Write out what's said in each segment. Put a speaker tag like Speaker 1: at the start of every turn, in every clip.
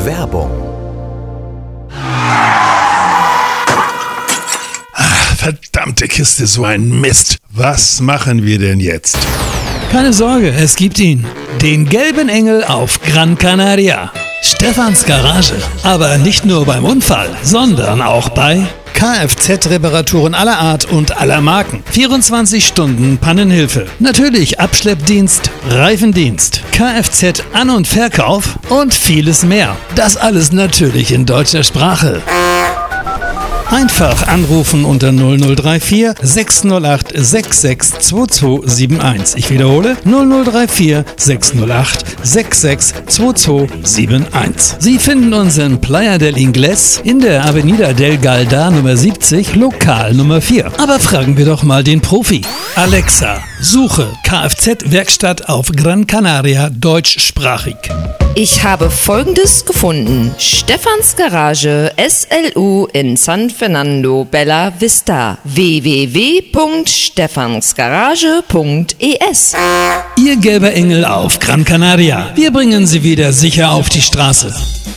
Speaker 1: Werbung.
Speaker 2: Verdammte Kiste, so ein Mist. Was machen wir denn jetzt?
Speaker 3: Keine Sorge, es gibt ihn. Den gelben Engel auf Gran Canaria. Stefans Garage. Aber nicht nur beim Unfall, sondern auch bei Kfz-Reparaturen aller Art und aller Marken. 24 Stunden Pannenhilfe. Natürlich Abschleppdienst, Reifendienst, Kfz-An- und Verkauf und vieles mehr. Das alles natürlich in deutscher Sprache. Einfach anrufen unter 0034 608 662271. Ich wiederhole 0034 608 662271. Sie finden uns in Playa del Ingles in der Avenida del Galdar Nummer 70, Lokal Nummer 4. Aber fragen wir doch mal den Profi. Alexa, suche Kfz-Werkstatt auf Gran Canaria deutschsprachig.
Speaker 4: Ich habe Folgendes gefunden. Stefans Garage SLU in San Fernando Bella Vista. www.stefansgarage.es.
Speaker 3: Ihr gelber Engel auf Gran Canaria. Wir bringen Sie wieder sicher auf die Straße.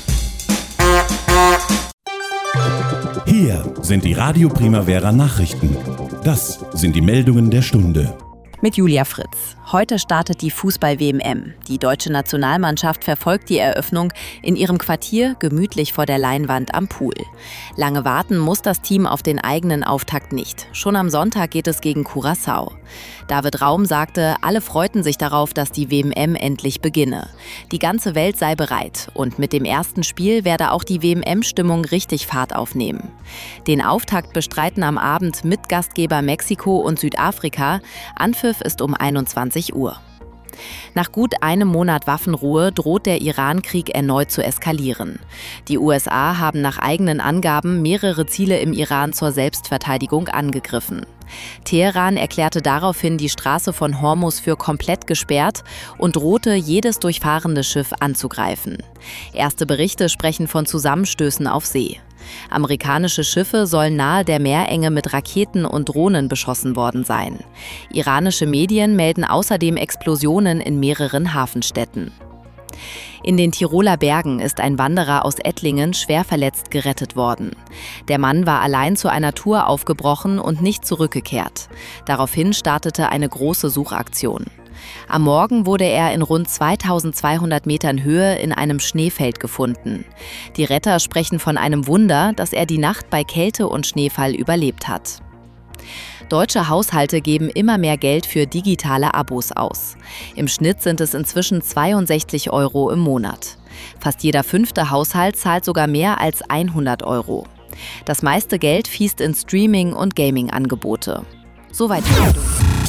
Speaker 5: Hier sind die Radio Primavera Nachrichten. Das sind die Meldungen der Stunde.
Speaker 6: Mit Julia Fritz. Heute startet die Fußball-WM. Die deutsche Nationalmannschaft verfolgt die Eröffnung in ihrem Quartier gemütlich vor der Leinwand am Pool. Lange warten muss das Team auf den eigenen Auftakt nicht. Schon am Sonntag geht es gegen Curaçao. David Raum sagte, alle freuten sich darauf, dass die WM endlich beginne. Die ganze Welt sei bereit und mit dem ersten Spiel werde auch die WM-Stimmung richtig Fahrt aufnehmen. Den Auftakt bestreiten am Abend Mitgastgeber Mexiko und Südafrika. Anpfiff ist um 21 Uhr. Nach gut einem Monat Waffenruhe droht der Iran-Krieg erneut zu eskalieren. Die USA haben nach eigenen Angaben mehrere Ziele im Iran zur Selbstverteidigung angegriffen. Teheran erklärte daraufhin die Straße von Hormuz für komplett gesperrt und drohte, jedes durchfahrende Schiff anzugreifen. Erste Berichte sprechen von Zusammenstößen auf See. Amerikanische Schiffe sollen nahe der Meerenge mit Raketen und Drohnen beschossen worden sein. Iranische Medien melden außerdem Explosionen in mehreren Hafenstädten. In den Tiroler Bergen ist ein Wanderer aus Ettlingen schwer verletzt gerettet worden. Der Mann war allein zu einer Tour aufgebrochen und nicht zurückgekehrt. Daraufhin startete eine große Suchaktion. Am Morgen wurde er in rund 2200 Metern Höhe in einem Schneefeld gefunden. Die Retter sprechen von einem Wunder, dass er die Nacht bei Kälte und Schneefall überlebt hat. Deutsche Haushalte geben immer mehr Geld für digitale Abos aus. Im Schnitt sind es inzwischen 62 € im Monat. Fast jeder 5. Haushalt zahlt sogar mehr als 100 €. Das meiste Geld fließt in Streaming- und Gaming-Angebote. Soweit die Meldung.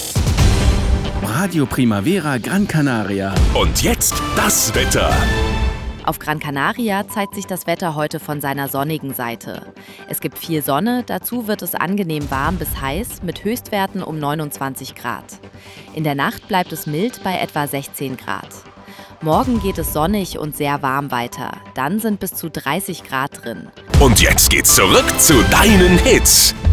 Speaker 7: Radio Primavera Gran Canaria.
Speaker 1: Und jetzt das Wetter.
Speaker 6: Auf Gran Canaria zeigt sich das Wetter heute von seiner sonnigen Seite. Es gibt viel Sonne, dazu wird es angenehm warm bis heiß mit Höchstwerten um 29 Grad. In der Nacht bleibt es mild bei etwa 16 Grad. Morgen geht es sonnig und sehr warm weiter. Dann sind bis zu 30 Grad drin.
Speaker 1: Und jetzt geht's zurück zu deinen Hits.